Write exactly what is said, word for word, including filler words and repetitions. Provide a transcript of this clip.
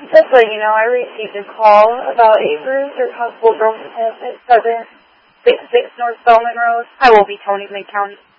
Just so you know, I received a call about a bruise or possible broken hip at seven sixty-six North Bellman Road. I will be Tony Lake County.